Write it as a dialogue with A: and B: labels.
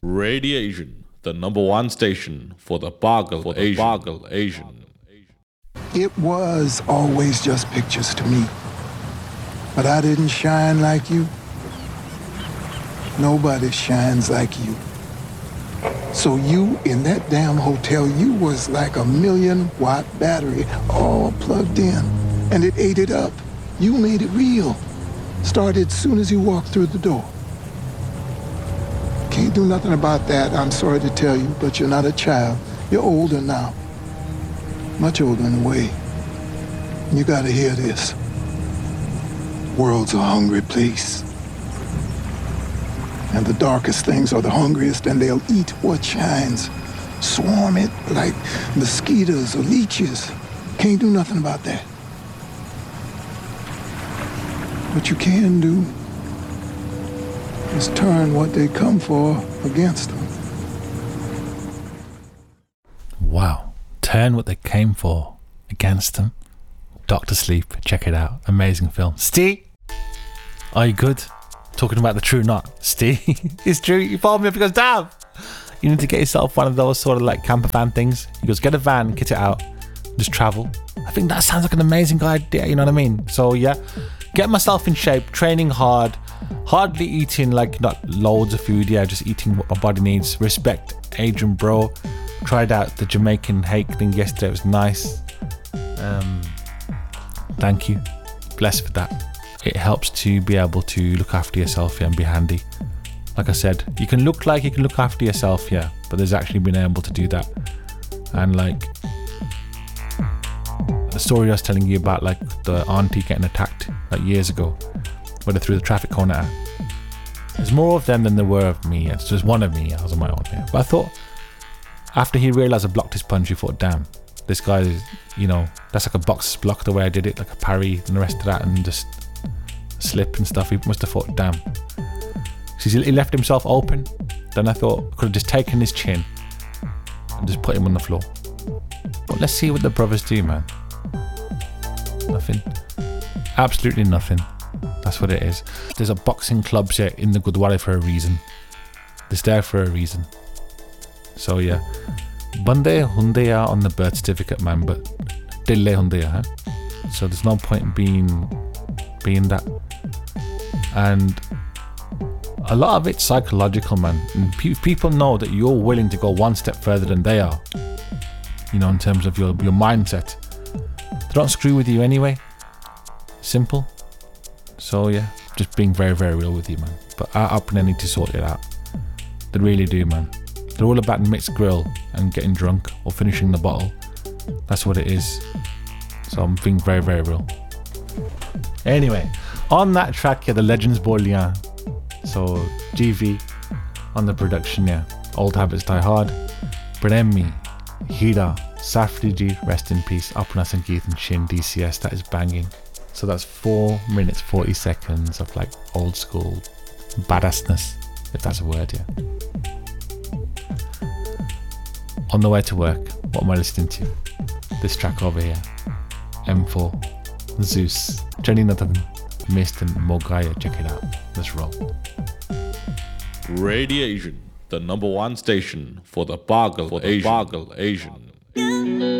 A: Radiation, the number one station for the Bargle Asian.
B: It was always just pictures to me. But I didn't shine like you. Nobody shines like you. So you, in that damn hotel, you was like a 1,000,000-watt battery all plugged in. And it ate it up. You made it real. Started as soon as you walked through the door. Can't do nothing about that, I'm sorry to tell you, but you're not a child. You're older now. Much older in a way. You gotta hear this. World's a hungry place. And the darkest things are the hungriest, and they'll eat what shines. Swarm it like mosquitoes or leeches. Can't do nothing about that. What you can do is turn what they come for against them.
C: Wow. Turn what they came for against them. Dr. Sleep, check it out. Amazing film. Steve, are you good? Talking about the true knot. Steve, it's true. You followed me up. He goes, damn. You need to get yourself one of those sort of like camper van things. He goes, get a van, kit it out, just travel. I think that sounds like an amazing idea. You know what I mean? So yeah, get myself in shape, training hard, hardly eating like not loads of food. Yeah, just eating what my body needs. Respect Adrian Bro. Tried out the Jamaican hake thing yesterday. It was nice. Thank you. Blessed for that. It helps to be able to look after yourself, yeah, and be handy. Like I said, you can look like you can look after yourself, yeah, but there's actually been able to do that. And like the story I was telling you about, like the auntie getting attacked like years ago, where they threw the traffic cone at her. There's more of them than there were of me. It's just one of me. I was on my own, yeah. But I thought, after he realised I blocked his punch, he thought, damn, this guy, you know, that's like a box block the way I did it, like a parry and the rest of that, and just slip and stuff. He must have thought, damn. So he left himself open. Then I thought I could have just taken his chin and just put him on the floor. But let's see what the brothers do, man. Nothing. Absolutely nothing. That's what it is. There's a boxing club here in the Gurdwara for a reason. It's there for a reason. So yeah. Bande hundeya on the birth certificate, man, but dille hundeya, huh? So there's no point being that. And a lot of it's psychological, man. And people know that you're willing to go one step further than they are, you know, in terms of your mindset. They don't screw with you anyway. Simple. So yeah, just being very, very real with you, man. But our upbringing need to sort it out. They really do, man. They're all about mixed grill and getting drunk or finishing the bottle. That's what it is. So I'm being very, very real. Anyway, on that track, yeah, the Legends Borlian. So GV on the production, yeah. Old Habits Die Hard. Bremi, Hira, Safriji, rest in peace. Apna Sangeet and Shin DCS, that is banging. So that's 4 minutes 40 seconds of like old school badassness, if that's a word, yeah. On the way to work, what am I listening to? This track over here. M4, Zeus, Jenny Nathan, Mist and Mogaya, check it out. Let's roll.
A: Radiation, the number one station for the Bargle Asian.